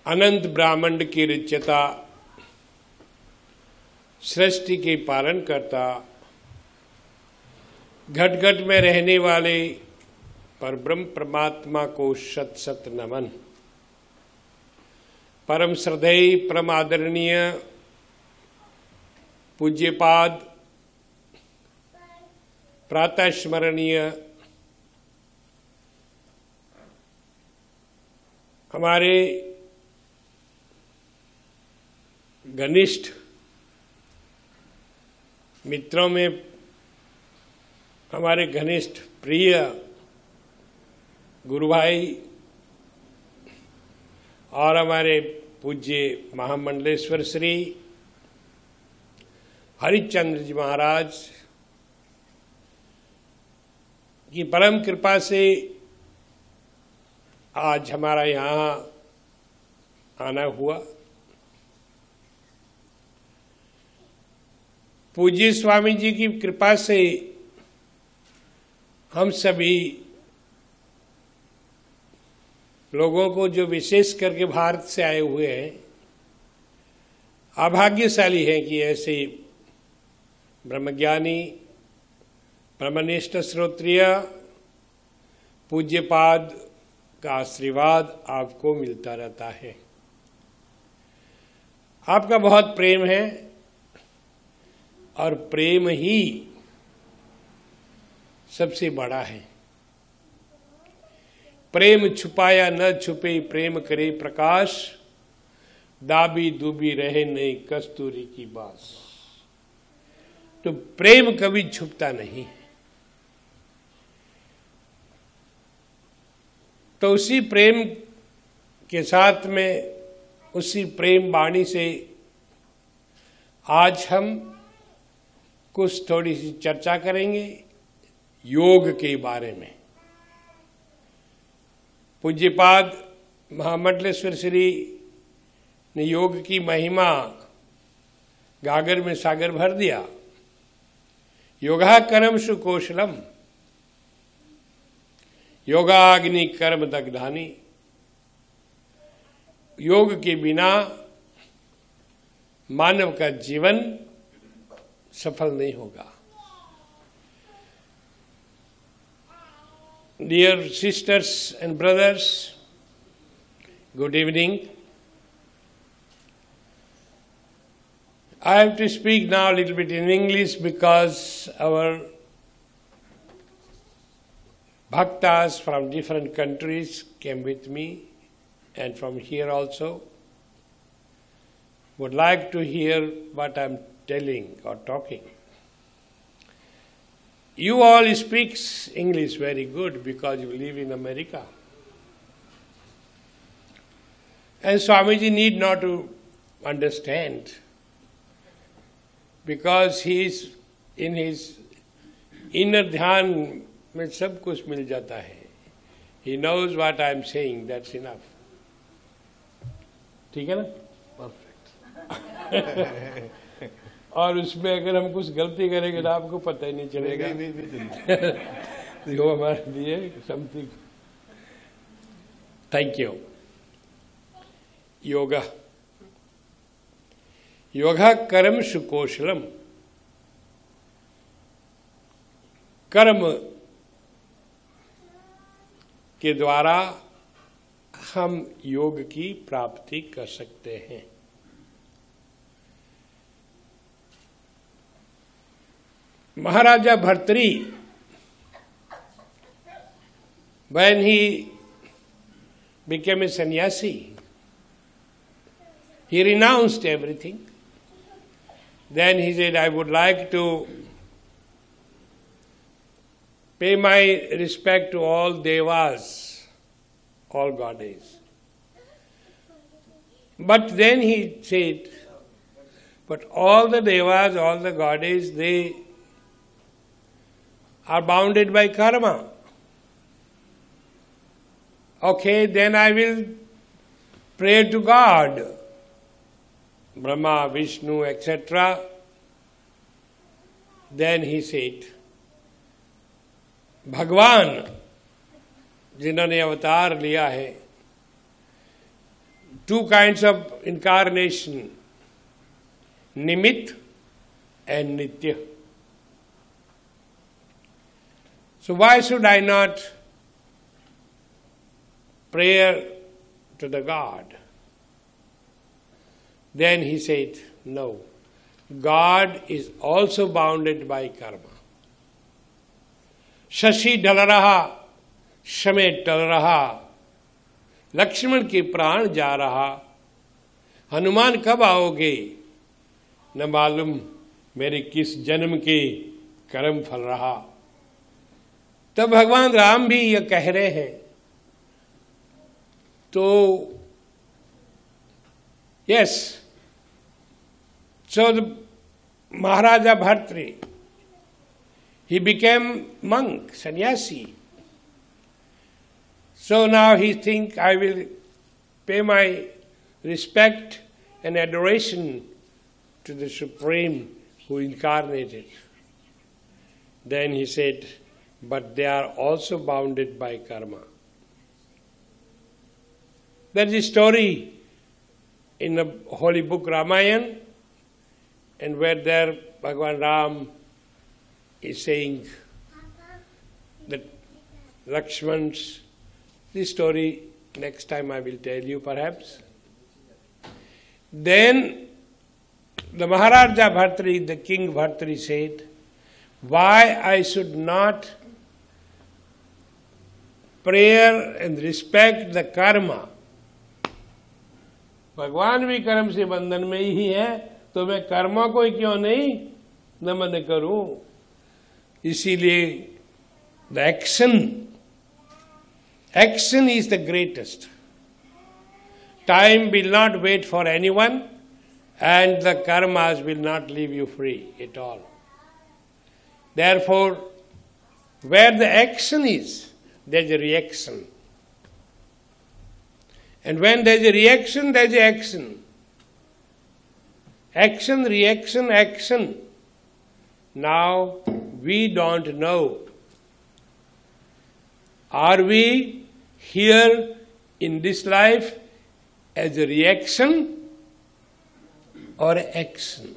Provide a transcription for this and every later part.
अनंत ब्रह्मांड की रचयिता, सृष्टि के पालन करता, घट घट में रहने वाले परब्रह्म परमात्मा को शत शत नमन। परम श्रद्धेय, परम आदरणीय पूज्यपाद, प्रातः स्मरणीय हमारे घनिष्ठ मित्रों में हमारे घनिष्ठ प्रिय गुरु भाई और हमारे पूज्य महामंडलेश्वर श्री हरिश्चंद्र जी महाराज की परम कृपा से आज हमारा यहाँ आना हुआ। पूज्य स्वामी जी की कृपा से हम सभी लोगों को, जो विशेष करके भारत से आए हुए हैं, अभाग्यशाली हैं कि ऐसे ब्रह्मज्ञानी, ब्रह्मनिष्ठ श्रोत्रिय पूज्यपाद का आशीर्वाद आपको मिलता रहता है। आपका बहुत प्रेम है और प्रेम ही सबसे बड़ा है। प्रेम छुपाया न छुपे, प्रेम करे प्रकाश, दाबी दूबी रहे नहीं कस्तूरी की बास। तो प्रेम कभी छुपता नहीं। तो उसी प्रेम के साथ में, उसी प्रेम वाणी से आज हम कुछ थोड़ी सी चर्चा करेंगे योग के बारे में। पूज्यपाद महामंडलेश्वर श्री ने योग की महिमा गागर में सागर भर दिया। योगा कर्म सुकौशलम, योगाग्नि कर्म दग्धानी। योग के बिना मानव का जीवन सफल नहीं होगा। Dear sisters and brothers, good evening. I have to speak now a little bit in English because our bhaktas from different countries came with me, and from here also would like to hear what I am telling or talking. You all speak English very good because you live in America. And Swamiji need not to understand because he is in his inner dhyan में सब कुछ मिल जाता है. He knows what I am saying, that's enough. ठीक है ना? Perfect. और उसमें अगर हम कुछ गलती करेंगे तो आपको पता ही नहीं चलेगा. जो हमारे लिए something. Thank you. Yoga. Yoga कर्म सुकौशलम. कर्म के द्वारा हम योग की प्राप्ति कर सकते हैं. Maharaja Bhartri, when he became a sannyasi, he renounced everything. Then he said, I would like to pay my respect to all devas, all goddesses. But then he said, but all the devas, all the goddesses, they are bounded by karma. Okay, then I will pray to God, Brahma, Vishnu, etc. Then he said, भगवान जिन्होंने अवतार लिया है two kinds of incarnation, Nimit and Nitya. So why should I not pray to the God? Then he said, no. God is also bounded by karma. Shashi ढल रहा, समय टल रहा, लक्ष्मण के प्राण जा रहा, हनुमान कब आओगे, न मालूम मेरे किस जन्म के कर्म फल रहा। तो भगवान राम भी ये कह रहे हैं। तो yes, so the Maharaja Bhartri, he became monk, sannyasi. So now he thinks, I will pay my respect and adoration to the Supreme who incarnated. Then he said, but they are also bounded by karma. There is a story in the holy book Ramayana, and where there Bhagavan Ram is saying that Lakshman's, this story next time I will tell you perhaps. Then the Maharaja Bhartri, the King Bhartri said, why I should not prayer and respect the karma. भगवान भी कर्म से बंधन में ही है, तो मैं कर्म को क्यों नहीं नमन करूं। इसीलिए the action is the greatest. Time will not wait for anyone, and the karmas will not leave you free at all. Therefore, where the action is, there is a reaction. And when there is a reaction, there is action. Action, reaction, action. Now, we don't know. Are we here in this life as a reaction or action?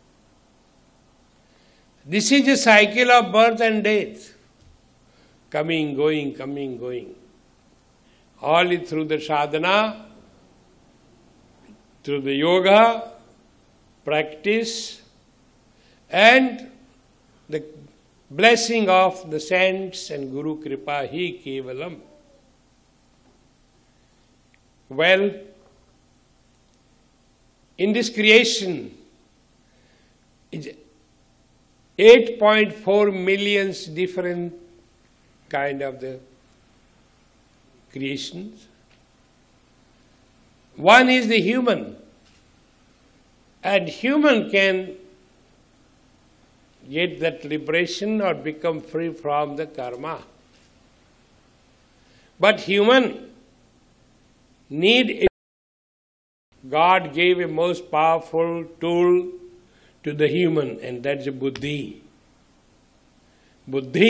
This is a cycle of birth and death. Coming, going, coming, going. All through the sadhana, through the yoga, practice, and the blessing of the saints and Guru Kripa hi kevalam. Well, in this creation, 8.4 million different kind of the creations. One is the human, and human can get that liberation or become free from the karma. But human need, God gave a most powerful tool to the human, and that's buddhi. Buddhi